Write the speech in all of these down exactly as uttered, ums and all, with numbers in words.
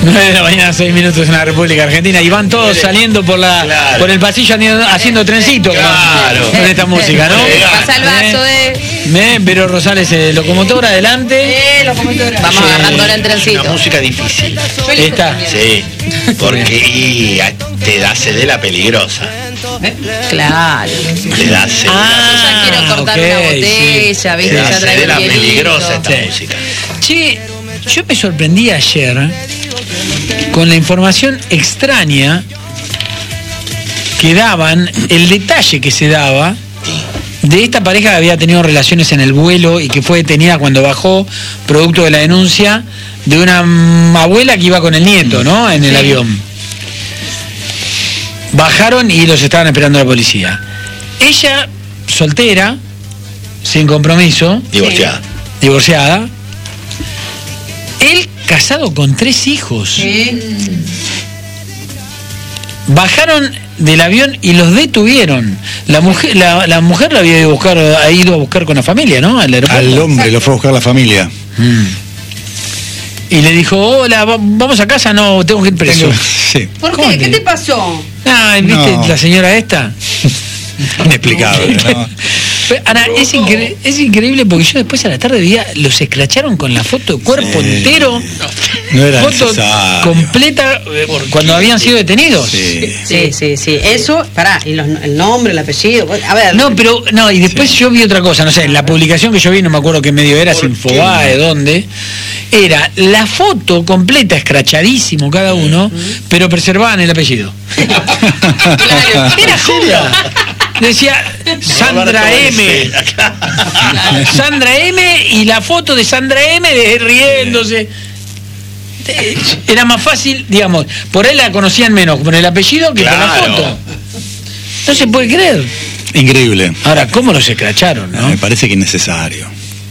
nueve de la mañana, seis minutos en la República Argentina, y van todos saliendo por la claro. por el pasillo haciendo trencito claro. con, con esta música, ¿no? Pasa el vaso de... Me, Vero Rosales, eh, locomotora, adelante. Eh, locomotora. Vamos eh, agarrando el trencito. Una música difícil. ¿Esta? Sí, porque y, te da sed la peligrosa. ¿Eh? Claro. Te da sed. Ah, ya quiero cortar okay, una botella, sí. ¿viste? Te da ya sed la peligrosa esta sí. música. Che, yo me sorprendí ayer con la información extraña que daban, el detalle que se daba de esta pareja que había tenido relaciones en el vuelo y que fue detenida cuando bajó, producto de la denuncia de una abuela que iba con el nieto, ¿no? En el sí. avión. Bajaron y los estaban esperando la policía. Ella, soltera, sin compromiso. Divorciada. Divorciada. Él, casado con tres hijos. Sí. Bajaron del avión y los detuvieron. La mujer la, la mujer la había ido a buscar, ha ido a buscar con la familia, ¿no? Al, Al hombre lo fue a buscar la familia. Mm. Y le dijo, hola, vamos a casa, no, tengo que ir preso. Tengo, sí. ¿Por qué? ¿Qué te pasó? Ah, ¿viste no. la señora esta? Inexplicable, ¿no? Ahora, es, incre es increíble porque yo después a la tarde veía, los escracharon con la foto de cuerpo sí. entero. No era foto necesario. completa eh, cuando habían sido detenidos. Sí, sí, sí. sí. Eso, pará, y los, el nombre, el apellido. A ver. No, pero, no, y después sí. yo vi otra cosa, no sé, en la publicación que yo vi, no me acuerdo qué medio era, si Infobae, dónde, era la foto completa, escrachadísimo cada uno, uh-huh. pero preservaban el apellido. Claro. Era joda. Decía Sandra M. Sandra M y la foto de Sandra M de riéndose. Era más fácil, digamos, por él la conocían menos por el apellido que claro. por la foto. No se puede creer. Increíble. Ahora, ¿cómo los escracharon, no? Me parece que innecesario.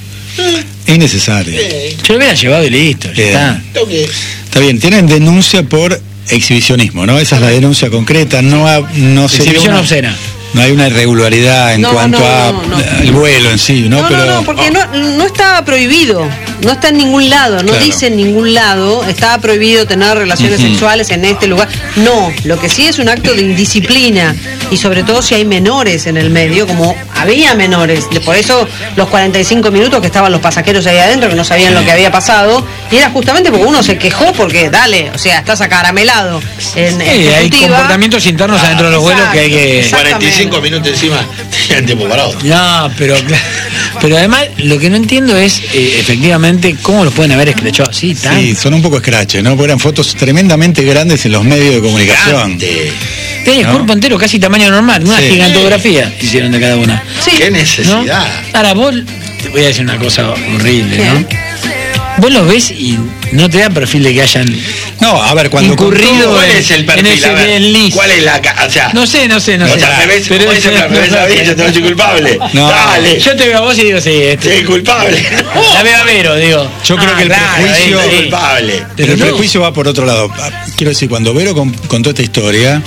Innecesario. Yo lo hubiera llevado y listo, ya está. Está bien, tienen denuncia por exhibicionismo, ¿no? Esa es la denuncia concreta, no ha, no exhibición una... obscena. No hay una irregularidad en no, cuanto no, a no, no. el vuelo en sí, ¿no? No, Pero... no, no, porque no, no estaba prohibido, no está en ningún lado, no claro. dice en ningún lado, estaba prohibido tener relaciones uh-huh. sexuales en este lugar. No, lo que sí es un acto de indisciplina y sobre todo si hay menores en el medio, como había menores, por eso los cuarenta y cinco minutos que estaban los pasajeros ahí adentro, que no sabían sí. lo que había pasado, y era justamente porque uno se quejó porque, dale, o sea, estás acaramelado. En, sí, en hay comportamientos internos ah, adentro de los vuelos que hay que... cuarenta y cinco minutos encima, tenían tiempo parado. No, pero, pero además lo que no entiendo es, eh, efectivamente, cómo los pueden haber escrachado así, tan... Sí, son un poco escraches, ¿no? Porque eran fotos tremendamente grandes en los medios de comunicación. Tiene el ¿no? cuerpo entero, casi tamaño normal, una sí. gigantografía hicieron de cada una. Sí. Qué necesidad. ¿No? Ahora vos, te voy a decir una cosa horrible, ¿sí? ¿no? Vos los ves y no te da perfil de que hayan no, a ver, cuando incurrido ¿cuál en, es el perfil? en ese ver, ¿cuál es la o sea, no sé, no sé, no o sé. Sea, me ves, pero ese, me ves a mí, yo te soy culpable. No. Dale. Yo te veo a vos y digo, sí, este. Sí, culpable. La veo a Vero, digo. Yo creo ah, que el claro, prejuicio es culpable. Pero, pero el no. prejuicio va por otro lado. Quiero decir, cuando Vero contó esta historia,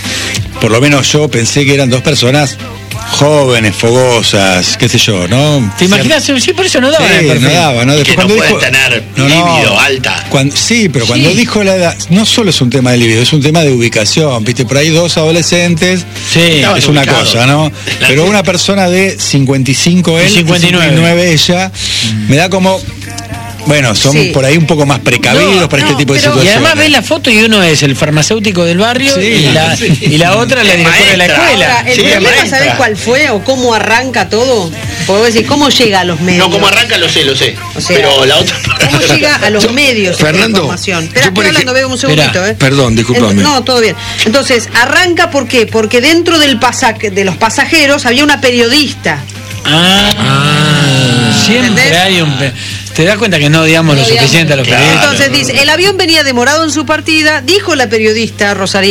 por lo menos yo pensé que eran dos personas jóvenes, fogosas, qué sé yo, ¿no? ¿Te imaginas? Sí, por eso no daba. Sí, no daba, ¿no? Después que cuando no dijo, pueden tener no, libido no, alta. Cuando, sí, pero cuando sí. dijo la edad, no solo es un tema de libido, es un tema de ubicación, ¿viste? Por ahí dos adolescentes, sí, es una ubicados. cosa, ¿no? Pero una persona de cincuenta y cinco él, cincuenta y nueve ella, mm. me da como... Bueno, son sí. por ahí un poco más precavidos no, para no, este tipo de situaciones. Y además ves la foto y uno es el farmacéutico del barrio sí, y, la, sí. y la otra la directora de la escuela. Ahora, el sí, problema, ¿sabés cuál fue o cómo arranca todo? Puedo decir, ¿cómo llega a los medios? No, cómo arranca lo sé, lo sé. O sea, pero la otra ¿cómo llega a los medios Fernando, esta información? Espera, estoy hablando, veo un segundito, ¿eh? Perdón, discúlpame. No, todo bien. Entonces, arranca ¿por qué? Porque dentro del pasaje, de los pasajeros había una periodista. Ah, ah siempre ¿entendés? Hay un... ¿Te das cuenta que no digamos no lo digamos, suficiente a los periodistas? Entonces dice, el avión venía demorado en su partida, dijo la periodista Rosario